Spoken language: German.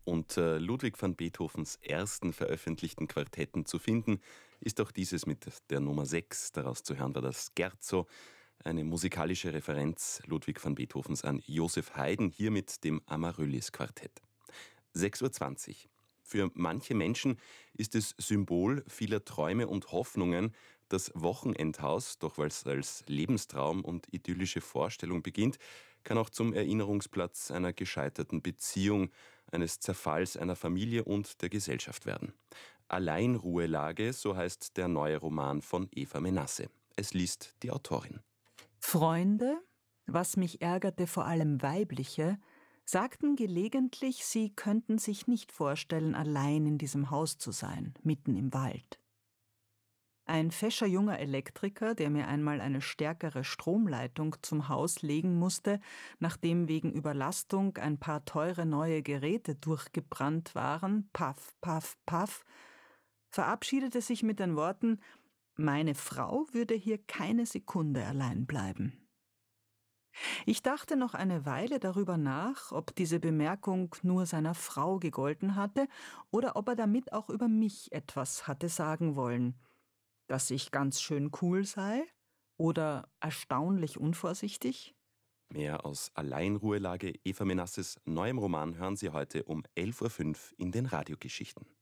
Unter Ludwig van Beethovens ersten veröffentlichten Quartetten zu finden, ist auch dieses mit der Nummer 6. Daraus zu hören war das Scherzo, eine musikalische Referenz Ludwig van Beethovens an Joseph Haydn, hier mit dem Amaryllis-Quartett. 6:20 Uhr. Für manche Menschen ist es Symbol vieler Träume und Hoffnungen, das Wochenendhaus, doch weil es als Lebenstraum und idyllische Vorstellung beginnt, kann auch zum Erinnerungsplatz einer gescheiterten Beziehung, eines Zerfalls einer Familie und der Gesellschaft werden. Alleinruhelage, so heißt der neue Roman von Eva Menasse. Es liest die Autorin. Freunde, was mich ärgerte, vor allem weibliche, sagten gelegentlich, sie könnten sich nicht vorstellen, allein in diesem Haus zu sein, mitten im Wald. Ein fescher junger Elektriker, der mir einmal eine stärkere Stromleitung zum Haus legen musste, nachdem wegen Überlastung ein paar teure neue Geräte durchgebrannt waren, paff, paff, paff, verabschiedete sich mit den Worten: Meine Frau würde hier keine Sekunde allein bleiben. Ich dachte noch eine Weile darüber nach, ob diese Bemerkung nur seiner Frau gegolten hatte oder ob er damit auch über mich etwas hatte sagen wollen, dass ich ganz schön cool sei oder erstaunlich unvorsichtig. Mehr aus Alleinruhelage Eva Menasses neuem Roman hören Sie heute um 11:05 Uhr in den Radiogeschichten.